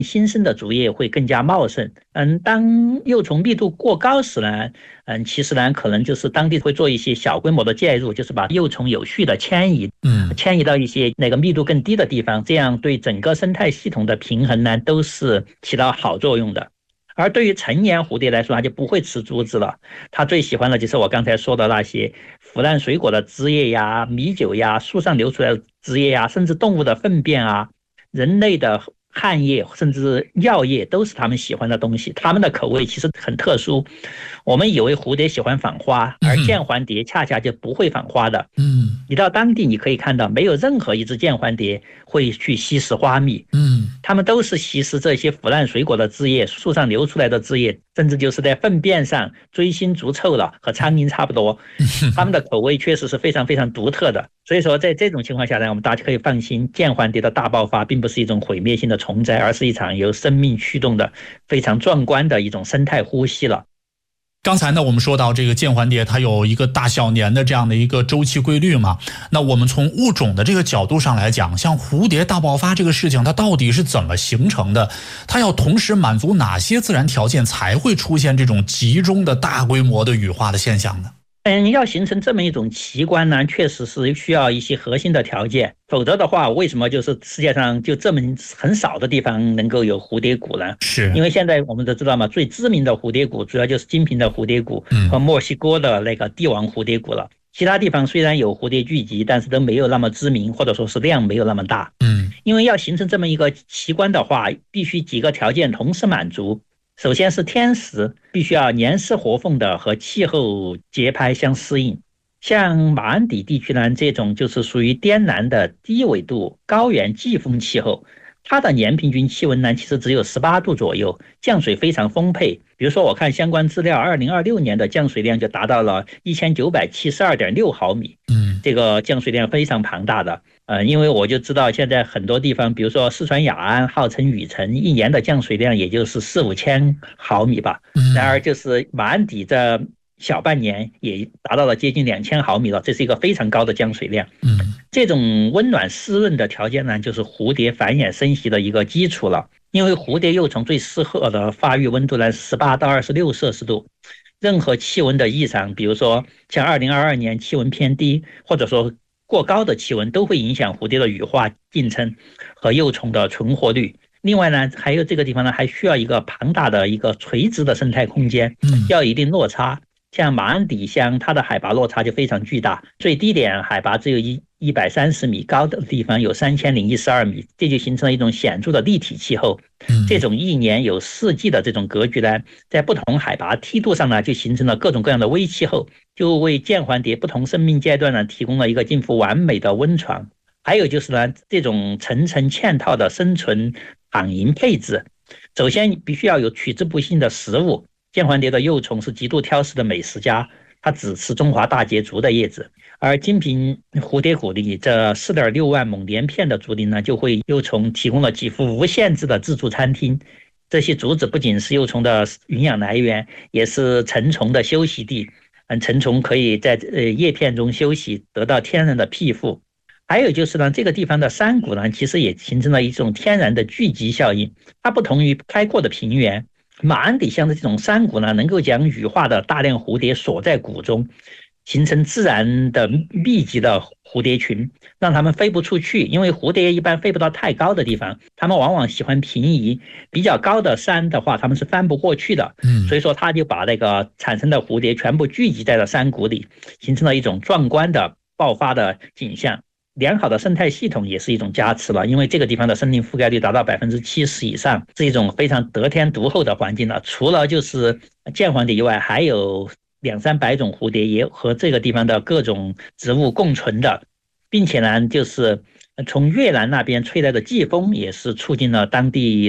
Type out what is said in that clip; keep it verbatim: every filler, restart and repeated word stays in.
新生的竹叶会更加茂盛。嗯，当幼虫密度过高时呢，嗯，其实呢可能就是当地会做一些小规模的介入，就是把幼虫有序的迁移， 嗯， 迁移到一些那个密度更低的地方，这样对整个生态系统的平衡呢都是起到好作用的。而对于成年蝴蝶来说，它就不会吃竹子了，它最喜欢的就是我刚才说的那些腐烂水果的汁液呀、米酒呀、树上流出来的汁液呀，甚至动物的粪便啊、人类的汗液甚至尿液都是它们喜欢的东西。它们的口味其实很特殊，我们以为蝴蝶喜欢访花，而嗯键环蝶恰恰就不会访花的。 嗯你到当地你可以看到，没有任何一只键环蝶会去吸食花蜜， 嗯， 它们都是吸食这些腐烂水果的汁液，树上流出来的汁液，甚至就是在粪便上追星逐臭了，和苍蝇差不多。它们的口味确实是非常非常独特的。所以说，在这种情况下呢，我们大家可以放心，键环蝶的大爆发并不是一种毁灭性的虫灾，而是一场由生命驱动的非常壮观的一种生态呼吸了。 刚才呢，我们说到这个键环蝶，它有一个大小年的这样的一个周期规律嘛。那我们从物种的这个角度上来讲，像蝴蝶大爆发这个事情，它到底是怎么形成的？它要同时满足哪些自然条件才会出现这种集中的大规模的羽化的现象呢？ 嗯，要形成这么一种奇观呢，确实是需要一些核心的条件，否则的话，为什么就是世界上就这么很少的地方能够有蝴蝶谷呢？ 是， 因为现在我们都知道嘛，最知名的蝴蝶谷主要就是金平的蝴蝶谷和墨西哥的那个帝王蝴蝶谷了。其他地方虽然有蝴蝶聚集，但是都没有那么知名，或者说是量没有那么大。 嗯， 因为要形成这么一个奇观的话，必须几个条件同时满足。首先是天时，必须要年湿活凤的和气候节拍相适应。像马鞍底地区呢，这种就是属于滇南的低纬度高原季风气候，它的年平均气温呢，其实只有十八度左右，降水非常丰沛。比如说，我看相关资料，二零二六年的降水量就达到了一千九百七十二点六毫米， 嗯， 这个降水量非常庞大的。呃，因为我就知道现在很多地方，比如说四川雅安号称雨城，一年的降水量也就是四五千毫米吧。然而，就是马鞍底这小半年也达到了接近两千毫米了，这是一个非常高的降水量。 嗯， 这种温暖湿润的条件呢，就是蝴蝶繁衍生息的一个基础了。因为蝴蝶幼虫最适合的发育温度呢，十八到二十六摄氏度。任何气温的异常，比如说像二零二二年气温偏低，或者说过高的气温，都会影响蝴蝶的羽化进程和幼虫的存活率。另外呢，还有这个地方呢，还需要一个庞大的一个垂直的生态空间，要有一定落差。像马鞍底乡，它的海拔落差就非常巨大，最低点海拔只有一一百三十米，高的地方有三千零一十二米，这就形成了一种显著的立体气候。这种一年有四季的这种格局呢，在不同海拔梯度上呢，就形成了各种各样的微气候，就为键环蝶不同生命阶段呢提供了一个近乎完美的温床。还有就是呢，这种层层嵌套的生存躺营配置，首先必须要有取之不尽的食物。键环蝶的幼虫是极度挑食的美食家，它只吃中华大节竹的叶子，而金平蝴蝶谷里这 四点六万亩连片的竹林呢，就为幼虫提供了几乎无限制的自助餐厅。这些竹子不仅是幼虫的营养来源，也是成虫的休息地。嗯，成虫可以在呃叶片中休息，得到天然的庇护。还有就是呢，这个地方的山谷呢，其实也形成了一种天然的聚集效应。它不同于开阔的平原，马鞍底乡的这种山谷呢，能够将羽化的大量蝴蝶锁在谷中，形成自然的密集的蝴蝶群，让它们飞不出去。因为蝴蝶一般飞不到太高的地方，它们往往喜欢平移。比较高的山的话，它们是翻不过去的。所以说，它就把那个产生的蝴蝶全部聚集在了山谷里，形成了一种壮观的爆发的景象。良好的生态系统也是一种加持了，因为这个地方的森林覆盖率达到百分之七十以上，是一种非常得天独厚的环境了。除了就是键环蝶以外，还有两三百种蝴蝶也和这个地方的各种植物共存的，并且呢，就是从越南那边吹来的季风也是促进了当地